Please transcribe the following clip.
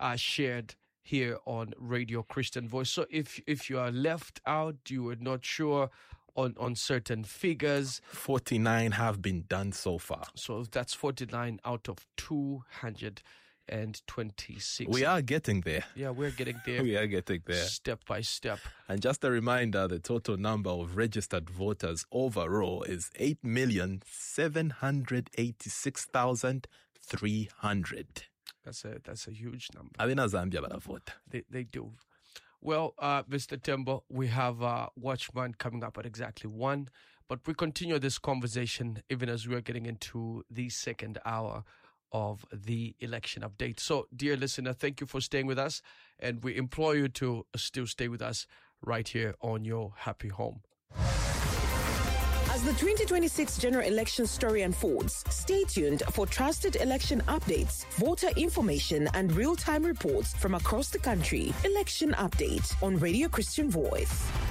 shared here on Radio Christian Voice. So if you are left out, you were not sure on certain figures. 49 have been done so far. So that's 49 out of 226. We are getting there. Yeah, we're getting there. We are getting there. Step by step. And just a reminder, the total number of registered voters overall is 8,786,300. That's a huge number. Abena Zambia baravota. They do. Well, Mr. Tembo, we have Watchman coming up at exactly 1, but we continue this conversation even as we are getting into the second hour of the election update. So, dear listener, thank you for staying with us, and we implore you to still stay with us right here on your happy home. As the 2026 general election story unfolds, stay tuned for trusted election updates, voter information, and real-time reports from across the country. Election Update on Radio Christian Voice.